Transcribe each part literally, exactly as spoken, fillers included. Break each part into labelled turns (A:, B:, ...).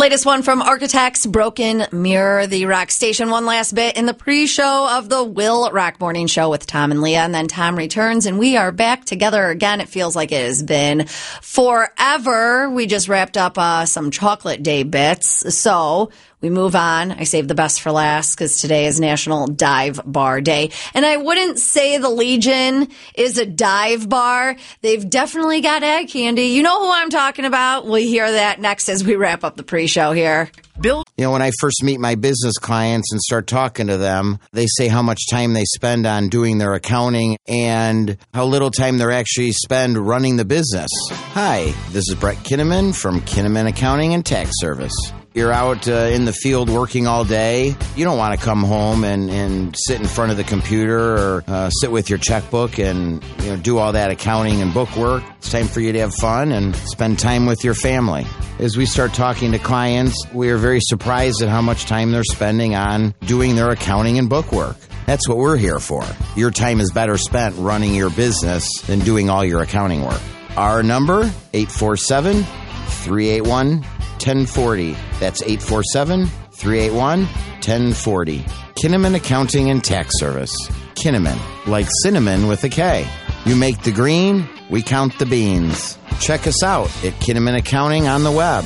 A: latest one from Architects, Broken Mirror, the rock station. One last bit in the pre-show of the Will Rock Morning Show with Tom and Leah. And then Tom returns and we are back together again. It feels like it has been forever. We just wrapped up uh, some chocolate day bits. So we move on. I saved the best for last because today is National Dive Bar Day. And I wouldn't say the Legion is a dive bar. They've definitely got egg candy. You know who I'm talking about? We'll hear that next as we wrap up the pre-show here.
B: Bill. You know, when I first meet my business clients and start talking to them, they say how much time they spend on doing their accounting and how little time they actually spend running the business. Hi, this is Brett Kinnaman from Kinnaman Accounting and Tax Service. You're out uh, in the field working all day. You don't want to come home and, and sit in front of the computer or uh, sit with your checkbook and you know do all that accounting and book work. It's time for you to have fun and spend time with your family. As we start talking to clients, we are very surprised at how much time they're spending on doing their accounting and book work. That's what we're here for. Your time is better spent running your business than doing all your accounting work. Our number, eight four seven, three eight one, one oh four oh. That's eight four seven, three eight one, one oh four oh. Kinnaman Accounting and Tax Service. Kinnaman, like cinnamon with a K. You make the green, we count the beans. Check us out at Kinnaman Accounting on the web.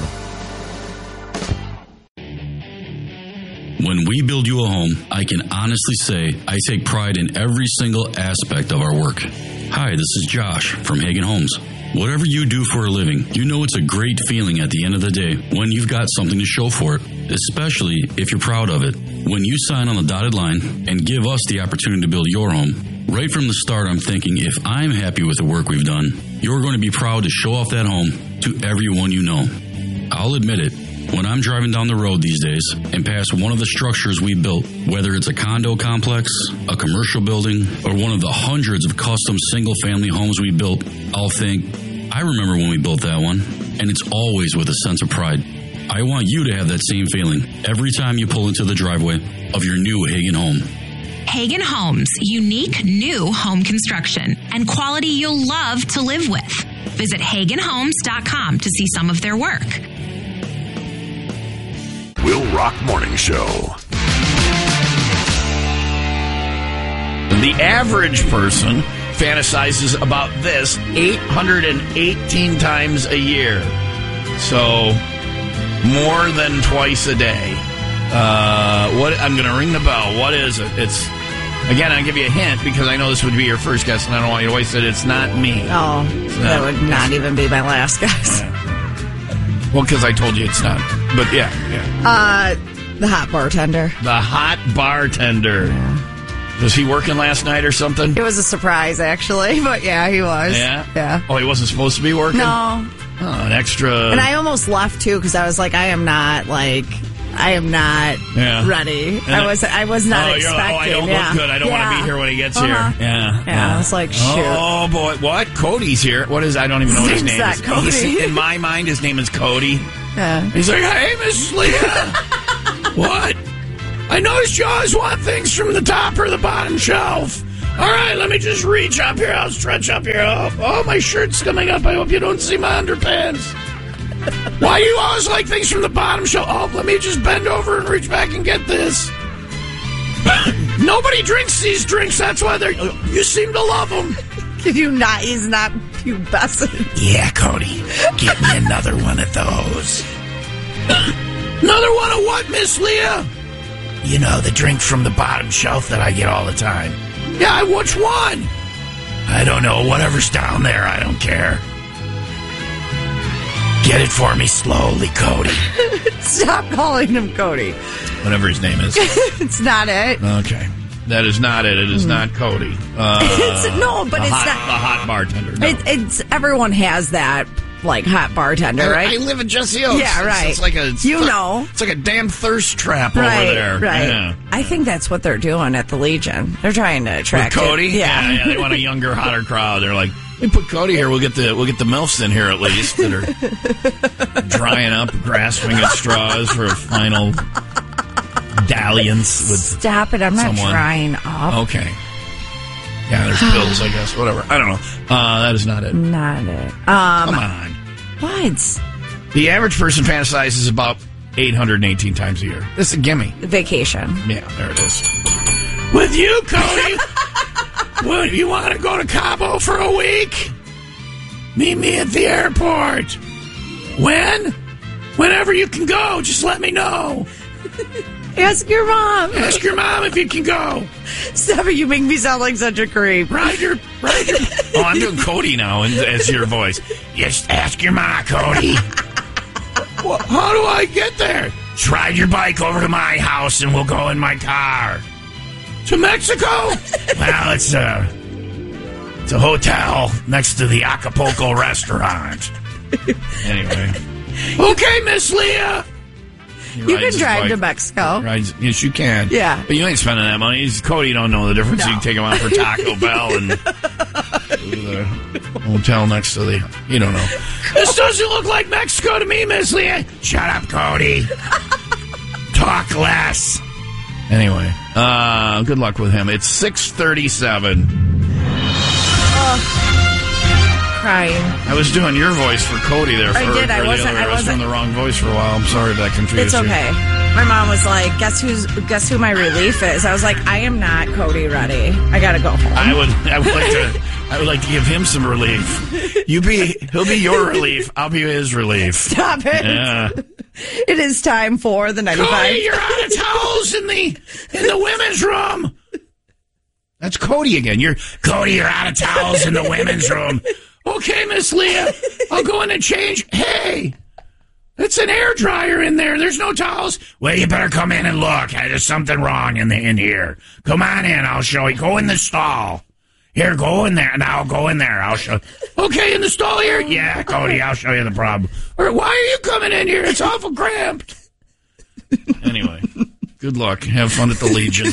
C: When we build you a home, I can honestly say I take pride in every single aspect of our work. Hi, this is Josh from Hagen Homes. Whatever you do for a living, you know it's a great feeling at the end of the day when you've got something to show for it, especially if you're proud of it. When you sign on the dotted line and give us the opportunity to build your home, right from the start I'm thinking if I'm happy with the work we've done, you're going to be proud to show off that home to everyone you know. I'll admit it, when I'm driving down the road these days and pass one of the structures we built, whether it's a condo complex, a commercial building, or one of the hundreds of custom single-family homes we built, I'll think, I remember when we built that one, and it's always with a sense of pride. I want you to have that same feeling every time you pull into the driveway of your new Hagen home.
D: Hagen Homes, unique new home construction and quality you'll love to live with. Visit Hagen Homes dot com to see some of their work.
E: Will Rock Morning Show.
F: The average person fantasizes about this eight hundred eighteen times a year. So, more than twice a day. Uh, what I'm going to ring the bell. What is it? It's, again, I'll give you a hint because I know this would be your first guess, and I don't want you to waste it. It's not me.
A: Oh,
F: it's
A: that
F: not,
A: would not even be my last guess.
F: Yeah. Well, because I told you it's not. But yeah, yeah.
A: Uh, the hot bartender.
F: The hot bartender. Yeah. Was he working last night or something?
A: It was a surprise, actually. But yeah, he was.
F: Yeah?
A: Yeah.
F: Oh, he wasn't supposed to be working?
A: No.
F: Oh, an extra...
A: And I almost left, too, because I was like, I am not, like... I am not
F: yeah.
A: ready.
F: And
A: I was I was not
F: oh,
A: expecting.
F: Like, oh, I don't
A: yeah.
F: look good. I don't
A: yeah.
F: want to be here when he gets
A: uh-huh.
F: here. Yeah,
A: yeah. Yeah. I was like, shoot.
F: Oh, boy. What? Cody's here. What is I don't even know what his name
A: that
F: is.
A: Cody?
F: He's, in my mind, his name is Cody.
A: Yeah.
F: He's like, hey, Missus Leah. What? I noticed you always want things from the top or the bottom shelf. All right, let me just reach up here. I'll stretch up here. Oh, oh my shirt's coming up. I hope you don't see my underpants. Why do you always like things from the bottom shelf? Oh, let me just bend over and reach back and get this. Nobody drinks these drinks. That's why they're... You seem to love them.
A: Can you not? He's not pubescent.
F: Yeah, Cody. Get me another one of those. Another one of what, Miss Leah? You know, the drink from the bottom shelf that I get all the time. Yeah, which one? I don't know. Whatever's down there, I don't care. Get it for me slowly, Cody.
A: Stop calling him Cody.
F: Whatever his name is.
A: It's not it.
F: Okay. That is not it. It is mm. not Cody. Uh,
A: it's, no, but it's
F: hot,
A: not.
F: The hot bartender. No.
A: It, it's everyone has that, like, hot bartender, right?
F: I, I live in Jesse Oaks.
A: Yeah, right.
F: It's, it's like a, it's
A: you
F: like,
A: know.
F: It's like a damn thirst trap
A: right,
F: over there.
A: Right,
F: yeah.
A: I think that's what they're doing at the Legion. They're trying to attract
F: With Cody.
A: It. Yeah.
F: yeah, yeah. They want a younger, hotter crowd. They're like, we put Cody here. We'll get the we'll get the MILFs in here at least that are drying up, grasping at straws for a final dalliance with
A: Stop it! I'm
F: someone.
A: not drying up.
F: Okay. Yeah, there's pills, I guess. Whatever. I don't know. Uh, that is not it.
A: Not it. Um,
F: Come on.
A: What?
F: The average person fantasizes about eight hundred eighteen times a year. This is a gimme.
G: Vacation.
F: Yeah, there it is. With you, Cody. What, you want to go to Cabo for a week? Meet me at the airport. When? Whenever you can go, just let me know.
G: Ask your mom.
F: Ask your mom if you can go.
G: Stop it, you make me sound like such a creep.
F: Ride your, ride your... Oh, I'm doing Cody now as your voice. Yes, ask your mom, Cody. Well, how do I get there? Just ride your bike over to my house and we'll go in my car. To Mexico? Well, it's a, it's a hotel next to the Acapulco restaurant. Anyway. Okay, Miss Leah.
G: You can drive to Mexico.
F: Rides, yes, you can.
G: Yeah.
F: But you ain't spending that money. Cody don't know the difference.
G: No.
F: You can take him out for Taco Bell and the hotel next to the... You don't know. This doesn't look like Mexico to me, Miss Leah. Shut up, Cody. Talk less. Anyway, uh, good luck with him. It's six thirty-seven.
G: Oh. Crying.
F: I was doing your voice for Cody there. For,
G: I did. I
F: for
G: wasn't.
F: The other,
G: I
F: I was
G: wasn't
F: doing the wrong voice for a while. I'm sorry if that confused
G: It's okay.
F: you.
G: My mom was like, "Guess who's? Guess who my relief is?" I was like, "I am not Cody Reddy. I gotta go home."
F: I would. I would like to. I would like to give him some relief. You be. He'll be your relief. I'll be his relief.
G: Stop it.
F: Yeah.
G: It is time for the ninety-five.
F: Cody, you're out of towels in the in the women's room. That's Cody again. You're Cody. You're out of towels in the women's room. Okay, Miss Leah, I'll go in and change. Hey, it's an air dryer in there. There's no towels. Well, you better come in and look. There's something wrong in the in here. Come on in. I'll show you. Go in the stall. Here, go in there. Now go in there. I'll show. Okay, in the stall here. Yeah, Cody, I'll show you the problem. Or why are you coming in here? It's awful cramped. Anyway, good luck. Have fun at the Legion.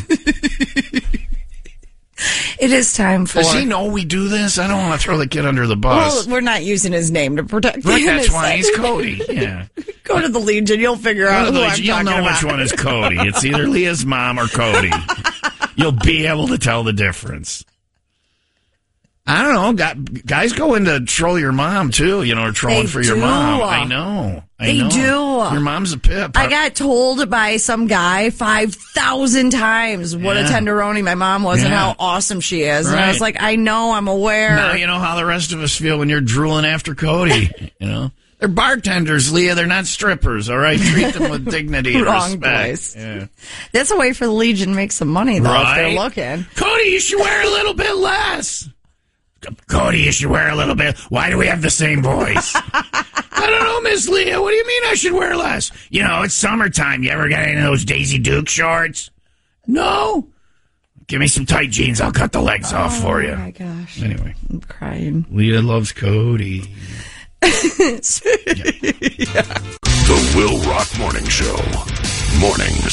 G: It is time for...
F: Does he know we do this? I don't want to throw the kid under the bus.
G: Well, we're not using his name to protect
F: Right,
G: him.
F: that's why he's Cody. Yeah.
G: Go to the Legion. You'll figure
F: Go
G: out
F: to the
G: who
F: Legion.
G: I'm
F: You'll
G: talking
F: know
G: about.
F: which one is Cody. It's either Leah's mom or Cody. You'll be able to tell the difference. I don't know. Got, guys go in to troll your mom, too, you know, or trolling
G: They
F: for your
G: do.
F: mom. I know. I
G: They
F: know.
G: do.
F: Your mom's a pip.
G: I got told by some guy five thousand times what
F: Yeah.
G: a tenderoni my mom was and
F: Yeah.
G: how awesome she is. And I
F: Right.
G: was like, I know, I'm aware.
F: Now you know how the rest of us feel when you're drooling after Cody. You know? They're bartenders, Leah. They're not strippers, all right? Treat them with dignity and
G: Wrong
F: respect.
G: place.
F: Yeah.
G: That's a way for the Legion to make some money, though, if they're
F: Right.
G: looking.
F: Cody, you should wear a little bit less. Cody, you should wear a little bit. Why do we have the same voice? I don't know, Miss Leah. What do you mean I should wear less? You know, it's summertime. You ever got any of those Daisy Duke shorts? No? Give me some tight jeans. I'll cut the legs off for you.
G: Oh, my gosh.
F: Anyway.
G: I'm crying.
F: Leah loves Cody.
E: The Will Rock Morning Show. Mornings